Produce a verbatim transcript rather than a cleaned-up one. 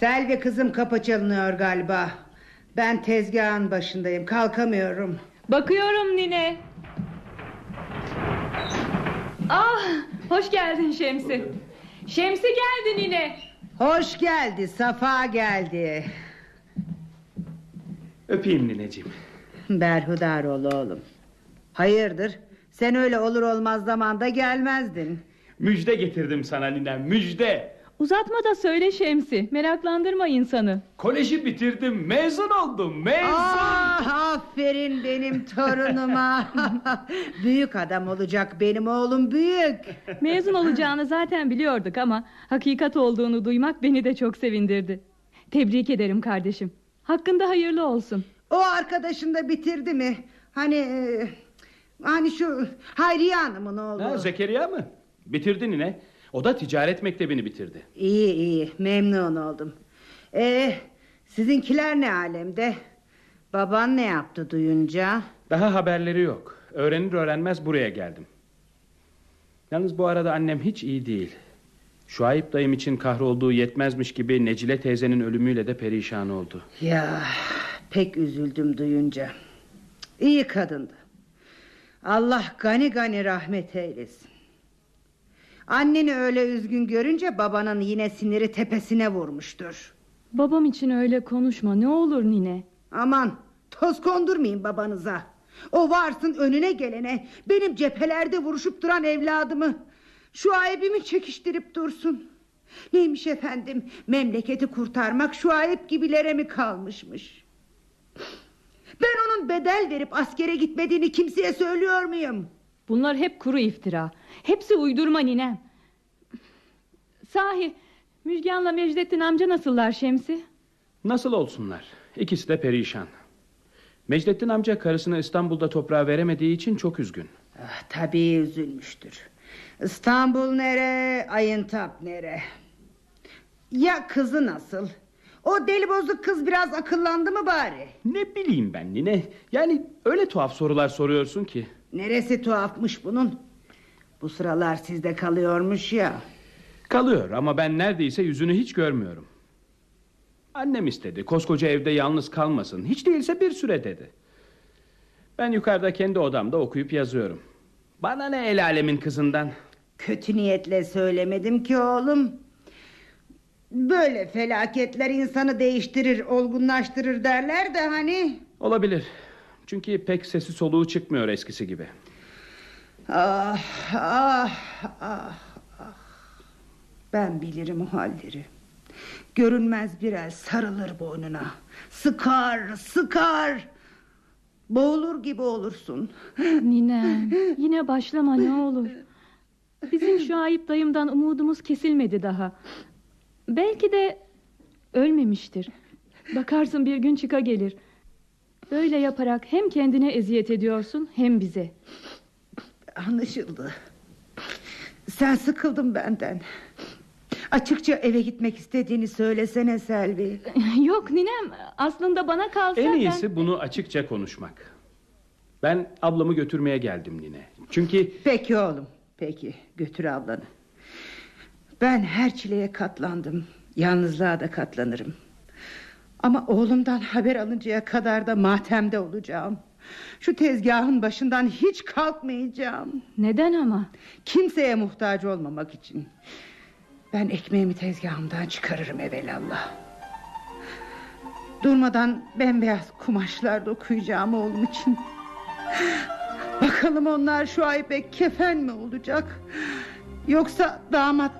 Selvi kızım, kapı çalınıyor galiba. Ben tezgahın başındayım, kalkamıyorum. Bakıyorum nine. Ah, hoş geldin Şemsi. Şemsi geldi nine. Hoş geldi, Safa geldi. Öpeyim nineciğim. Berhudar ol oğlum. Hayırdır? Sen öyle olur olmaz zamanda gelmezdin. Müjde getirdim sana ninem, müjde. Uzatma da söyle Şemsi, meraklandırma insanı. Koleji bitirdim, mezun oldum, mezun. Ah, aferin benim torunuma. Büyük adam olacak benim oğlum, büyük. Mezun olacağını zaten biliyorduk ama hakikat olduğunu duymak beni de çok sevindirdi. Tebrik ederim kardeşim. Hakkında hayırlı olsun. O arkadaşın da bitirdi mi? Hani e, hani şu Hayriye Hanım'ın oğlu. Ha, Zekeriya mı? Bitirdi nine. O da ticaret mektebini bitirdi. İyi iyi, memnun oldum. Ee, sizinkiler ne alemde? Baban ne yaptı duyunca? Daha haberleri yok. Öğrenir öğrenmez buraya geldim. Yalnız bu arada annem hiç iyi değil. Şuayb dayım için kahrolduğu yetmezmiş gibi Necile teyzenin ölümüyle de perişan oldu. Ya pek üzüldüm duyunca. İyi kadındı. Allah gani gani rahmet eylesin. Anneni öyle üzgün görünce babanın yine siniri tepesine vurmuştur. Babam için öyle konuşma ne olur nine. Aman toz kondurmayın babanıza. O varsın önüne gelene benim cephelerde vuruşup duran evladımı, şu ayıbımı çekiştirip dursun. Neymiş efendim, memleketi kurtarmak şu ayıp gibilere mi kalmışmış? Ben onun bedel verip askere gitmediğini kimseye söylüyor muyum? Bunlar hep kuru iftira. Hepsi uydurma ninem. Sahi Müjgan'la Mecdettin amca nasıllar Şemsi? Nasıl olsunlar? İkisi de perişan. Mecdettin amca karısını İstanbul'da toprağa veremediği için çok üzgün. Ah, tabii üzülmüştür. İstanbul nere, Ayıntap nere? Ya kızı nasıl? O deli bozuk kız biraz akıllandı mı bari? Ne bileyim ben nine. Yani öyle tuhaf sorular soruyorsun ki. Neresi tuhafmış bunun? Bu sıralar sizde kalıyormuş ya. Kalıyor ama ben neredeyse yüzünü hiç görmüyorum. Annem istedi koskoca evde yalnız kalmasın, hiç değilse bir süre dedi. Ben yukarıda kendi odamda okuyup yazıyorum. Bana ne el alemin kızından. Kötü niyetle söylemedim ki oğlum. Böyle felaketler insanı değiştirir, olgunlaştırır derler de hani. Olabilir. Çünkü pek sesi soluğu çıkmıyor eskisi gibi. Ah ah ah ah. Ben bilirim o halleri. Görünmez bir el sarılır boynuna, sıkar sıkar, boğulur gibi olursun. Ninem yine başlama ne olur. Bizim Şuayb dayımdan umudumuz kesilmedi daha. Belki de ölmemiştir. Bakarsın bir gün çıka gelir. Böyle yaparak hem kendine eziyet ediyorsun hem bize. Anlaşıldı. Sen sıkıldın benden. Açıkça eve gitmek istediğini söylesene Selvi. Yok ninem, aslında bana kalsa En iyisi ben... bunu açıkça konuşmak. Ben ablamı götürmeye geldim nine. Çünkü... Peki oğlum, peki götür ablanı. Ben her çileye katlandım, yalnızlığa da katlanırım. Ama oğlumdan haber alıncaya kadar da matemde olacağım. Şu tezgahın başından hiç kalkmayacağım. Neden ama? Kimseye muhtaç olmamak için. Ben ekmeğimi tezgahımdan çıkarırım evelallah. Durmadan bembeyaz kumaşlar dokuyacağım oğlum için. Bakalım onlar şu ay pek kefen mi olacak, yoksa damat